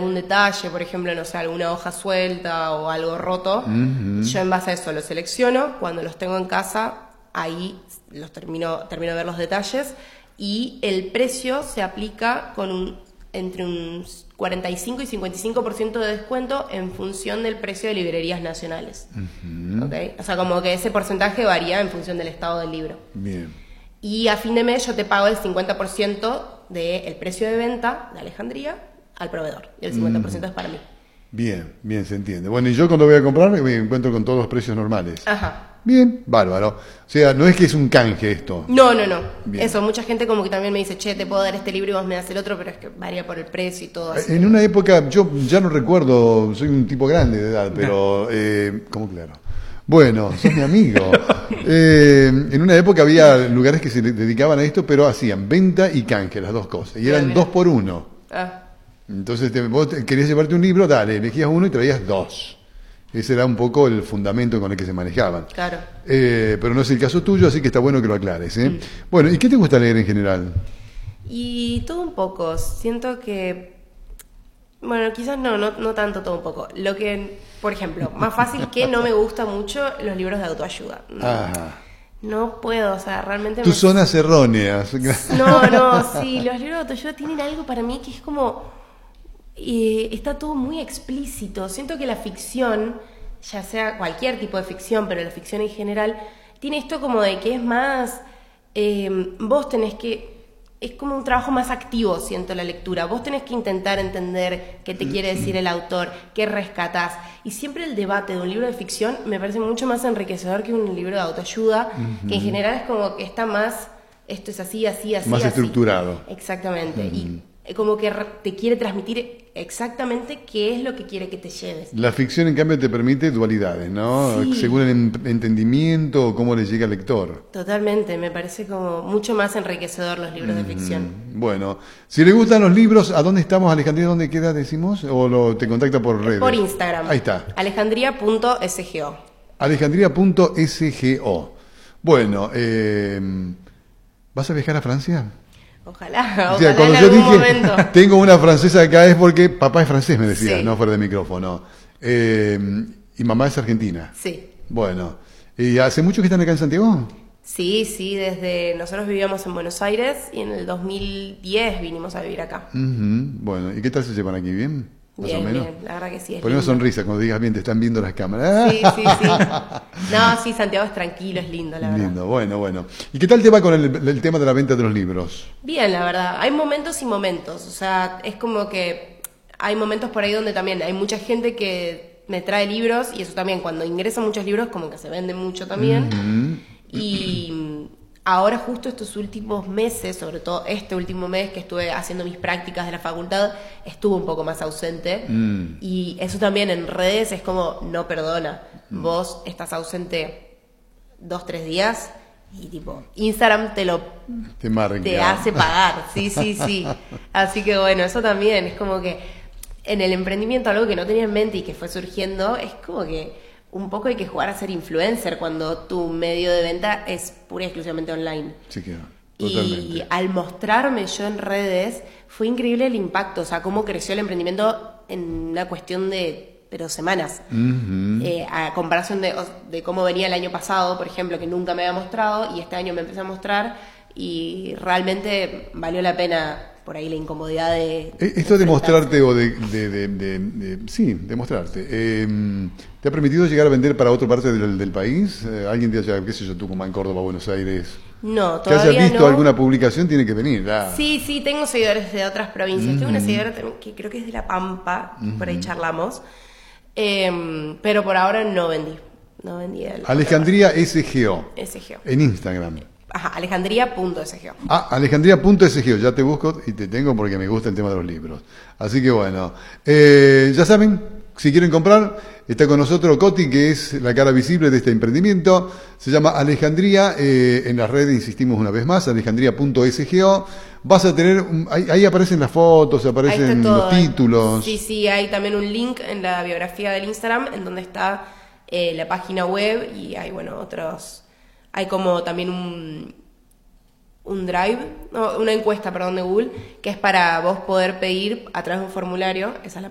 algún detalle, por ejemplo, no sé, alguna hoja suelta o algo roto, yo en base a eso los selecciono. Cuando los tengo en casa, ahí los termino de ver los detalles, y el precio se aplica con entre un 45 y 55% de descuento en función del precio de librerías nacionales. ¿Okay? O sea, como que ese porcentaje varía en función del estado del libro. Bien. Y a fin de mes yo te pago el 50% del precio de venta de Alejandría al proveedor, y el 50% es para mí. Bien, bien, se entiende. Bueno, y yo cuando voy a comprar me encuentro con todos los precios normales. Ajá. Bien, bárbaro. O sea, no es que es un canje esto. No. Bien. Eso, mucha gente como que también me dice, che, te puedo dar este libro y vos me das el otro, pero es que varía por el precio y todo así. En una época, yo ya no recuerdo, soy un tipo grande de edad, pero... ¿Cómo claro? Bueno, sos mi amigo. En una época había lugares que se dedicaban a esto, pero hacían venta y canje, las dos cosas. Y eran 2 por 1. Entonces vos querías llevarte un libro, dale, elegías uno y traías 2. Ese era un poco el fundamento con el que se manejaban. Claro. Pero no es el caso tuyo, así que está bueno que lo aclares. Bueno, ¿y qué te gusta leer en general? Y todo un poco. Siento que... Bueno, quizás no tanto todo un poco. Lo que, por ejemplo, más fácil que no me gusta mucho los libros de autoayuda. No puedo, o sea, realmente... Tus zonas erróneas. Sí, los libros de autoayuda tienen algo para mí que es como... está todo muy explícito. Siento que la ficción, ya sea cualquier tipo de ficción, pero la ficción en general, tiene esto como de que es más... vos tenés que... Es como un trabajo más activo, siento, la lectura. Vos tenés que intentar entender qué te quiere decir el autor, qué rescatás. Y siempre el debate de un libro de ficción me parece mucho más enriquecedor que un libro de autoayuda, que en general es como que está más... Esto es así. Más estructurado. Exactamente. Y como que te quiere transmitir exactamente qué es lo que quiere que te lleves. La ficción, en cambio, te permite dualidades, ¿no? Sí. Según el entendimiento o cómo le llega al lector. Totalmente, me parece como mucho más enriquecedor los libros de ficción. Bueno, si le gustan los libros, ¿a dónde estamos, Alejandría? ¿Dónde queda, decimos? ¿O te contacta por redes? Por Instagram. Ahí está. Alejandría.sgo. Alejandría.sgo. Bueno, ¿vas a viajar a Francia? Ojalá, O sea, cuando en yo algún dije, momento. tengo una francesa acá, es porque papá es francés, me decía, Sí. no fuera de micrófono. Y mamá es argentina. Sí. Bueno, ¿y hace mucho que están acá en Santiago? Sí, desde... Nosotros vivíamos en Buenos Aires y en el 2010 vinimos a vivir acá. Bueno, ¿y qué tal se llevan aquí? ¿Bien? ¿Más o menos? Bien, la verdad que sí. Pon una sonrisa cuando digas bien, te están viendo las cámaras. Sí. No, sí, Santiago es tranquilo, es lindo, la verdad. Lindo, bueno. ¿Y qué tal te va con el tema de la venta de los libros? Bien, la verdad. Hay momentos y momentos. O sea, es como que hay momentos por ahí donde también hay mucha gente que me trae libros, y eso también, cuando ingresan muchos libros, como que se vende mucho también. Y ahora justo estos últimos meses, sobre todo este último mes que estuve haciendo mis prácticas de la facultad, estuve un poco más ausente. Y eso también en redes es como, no perdona. Vos estás ausente 2-3 días y tipo, Instagram Te marca. te hace pagar. Sí. Así que bueno, eso también es como que en el emprendimiento, algo que no tenía en mente y que fue surgiendo, es como que un poco hay que jugar a ser influencer cuando tu medio de venta es pura y exclusivamente online. Sí, claro. Totalmente. Y al mostrarme yo en redes, fue increíble el impacto, o sea, cómo creció el emprendimiento en una cuestión de semanas. A comparación de cómo venía el año pasado, por ejemplo, que nunca me había mostrado, y este año me empecé a mostrar, y realmente valió la pena por ahí la incomodidad de... Esto de mostrarte o de mostrarte, ¿te ha permitido llegar a vender para otra parte del país? ¿Alguien te haya, qué sé yo, Tucumán, Córdoba, Buenos Aires? No, que todavía haya visto no. alguna publicación tiene que venir. Sí, tengo seguidores de otras provincias. Tengo una seguidora también que creo que es de La Pampa, por ahí charlamos. Pero por ahora no vendí. No vendí el... Alejandría SGO. SGO. En Instagram. Ajá, alejandría.sgo. Alejandría.sgo, ya te busco y te tengo porque me gusta el tema de los libros. Así que bueno, ya saben, si quieren comprar, está con nosotros Coti, que es la cara visible de este emprendimiento. Se llama Alejandría, en las redes insistimos una vez más, alejandría.sgo. Vas a tener, ahí aparecen las fotos, aparecen los títulos. Sí, hay también un link en la biografía del Instagram en donde está la página web, y hay, bueno, otros... Hay como también una encuesta, de Google, que es para vos poder pedir a través de un formulario, esa es la